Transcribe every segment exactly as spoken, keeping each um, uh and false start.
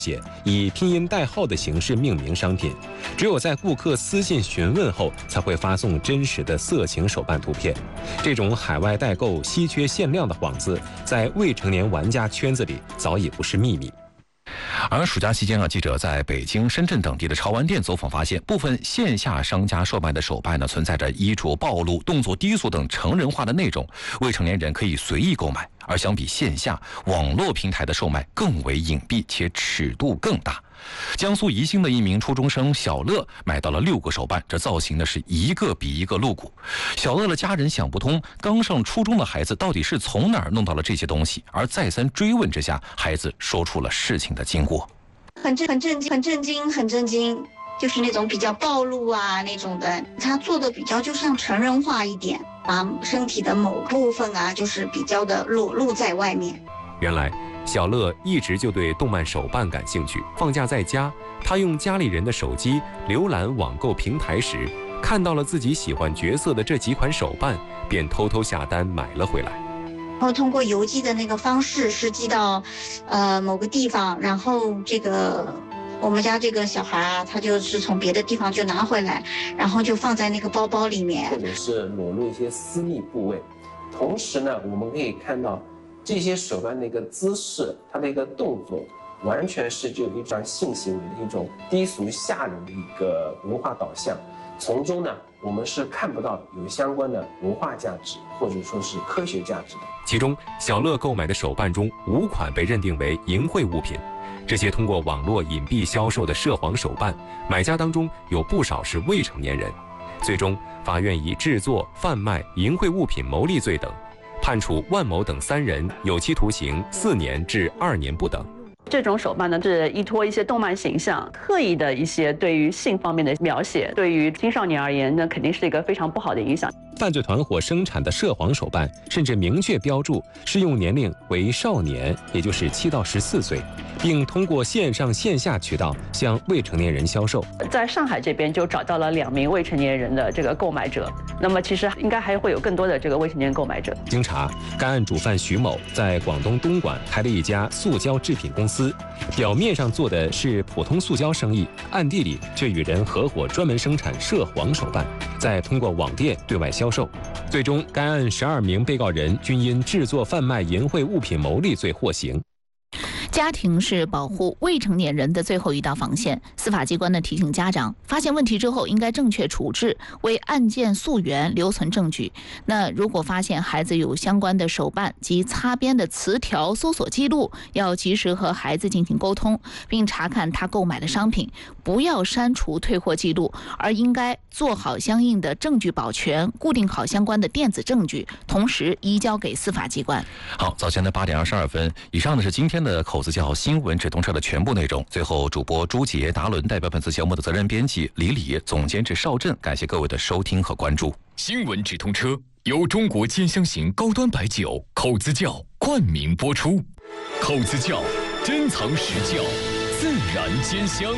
写以拼音代号的形式命名商品，只有在顾客私信询问后，才会发送真实的色情手办图片。这种海外代购稀缺限量的幌子，在未成年玩家圈子里早已不是秘密。 而暑假期间啊，记者在北京、深圳等地的潮玩店走访发现，部分线下商家售卖的手办呢，存在着衣着暴露、动作低俗等成人化的内容，未成年人可以随意购买。而相比线下，网络平台的售卖更为隐蔽且尺度更大。江苏宜兴的一名初中生小乐买到了六个手办，这造型呢是一个比一个露骨。小乐的家人想不通，刚上初中的孩子到底是从哪儿弄到了这些东西，而再三追问之下，孩子说出了事情的经过。 很震很震惊，很震惊，很震惊，就是那种比较暴露啊那种的，他做的比较就像成人化一点，把身体的某部分啊，就是比较的裸露在外面。 原来小乐一直就对动漫手办感兴趣，放假在家，他用家里人的手机浏览网购平台时，看到了自己喜欢角色的这几款手办，便偷偷下单买了回来。 然后通过邮寄的那个方式是寄到，呃某个地方，然后这个我们家这个小孩啊，他就是从别的地方就拿回来，然后就放在那个包包里面， 或者是裸露一些私密部位。同时呢，我们可以看到这些手办的一个姿势，它的一个动作，完全是就有一种性行为的一种低俗下流的一个文化导向。从中呢，我们是看不到有相关的文化价值或者说是科学价值的。 其中，小乐购买的手办中五款被认定为淫秽物品。这些通过网络隐蔽销售的涉黄手办，买家当中有不少是未成年人。最终，法院以制作、贩卖淫秽物品牟利罪等，判处万某等三人有期徒刑四年至二年不等。 这种手办呢，是依托一些动漫形象，特意的一些对于性方面的描写，对于青少年而言呢，肯定是一个非常不好的影响。 犯罪团伙生产的涉黄手办，甚至明确标注适用年龄为少年，也就是七到十四岁，并通过线上线下渠道向未成年人销售。 在上海这边就找到了两名未成年人的这个购买者，那么其实应该还会有更多的这个未成年购买者。 经查，该案主犯徐某在广东东莞开了一家塑胶制品公司，表面上做的是普通塑胶生意，暗地里却与人合伙专门生产涉黄手办，再通过网店对外销售。最终，该案十二名被告人均因制作、贩卖淫秽物品牟利罪获刑。 家庭是保护未成年人的最后一道防线。司法机关呢提醒家长，发现问题之后应该正确处置，为案件溯源留存证据。那如果发现孩子有相关的手办及擦边的词条搜索记录，要及时和孩子进行沟通，并查看他购买的商品，不要删除退货记录，而应该做好相应的证据保全，固定好相关的电子证据，同时移交给司法机关。 好，早前的八点二十二分，以上呢是今天的口子叫新闻直通车的全部内容。最后，主播朱杰、达伦代表本次节目的责任编辑李李，总监制邵震，感谢各位的收听和关注。 新闻直通车由中国尖香型高端白酒口子窖冠名播出，口子窖珍藏实窖，自然兼香。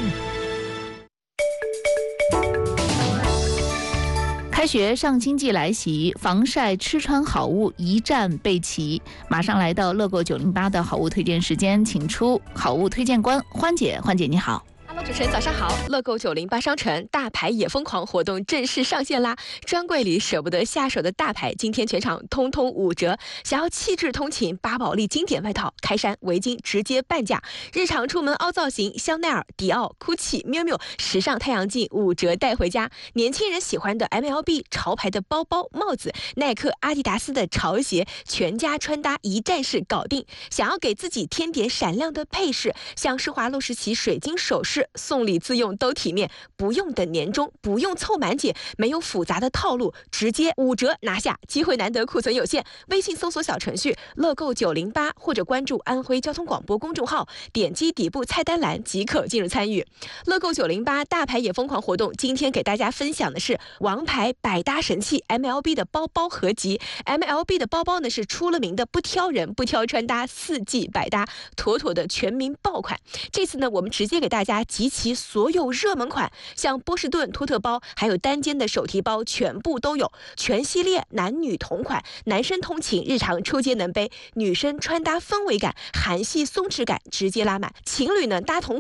开学上新季来袭，防晒吃穿好物一站备齐。马上来到乐购九零八的好物推荐时间，请出好物推荐官欢姐。欢姐你好。 主持人早上好，乐购九零八商城大牌也疯狂活动正式上线啦！专柜里舍不得下手的大牌，今天全场通通五折。想要气质通勤，巴宝莉经典外套、开衫、围巾直接半价。日常出门凹造型，香奈儿、迪奥、GUCCI、miu miu时尚太阳镜五折带回家。年轻人喜欢的 M L B 潮牌的包包、帽子，耐克、阿迪达斯的潮鞋，全家穿搭一站式搞定。想要给自己添点闪亮的配饰，像施华洛世奇水晶首饰。送礼自用都体面，不用等年终，不用凑满减，没有复杂的套路，直接五折拿下，机会难得，库存有限。微信搜索小程序乐购九零八，或者关注安徽交通广播公众号，点击底部菜单栏即可进入参与。乐购九零八大牌也疯狂活动，今天给大家分享的是王牌百搭神器 M L B 的包包合集。M L B 的包包呢是出了名的不挑人，不挑穿搭，四季百搭，妥妥的全民爆款。这次呢，我们直接给大家集齐所有热门款，像波士顿托特包，还有单肩的手提包，全部都有。全系列男女同款，男生通勤日常出街能背，女生穿搭氛围感、韩系松弛感直接拉满。情侣呢搭同款。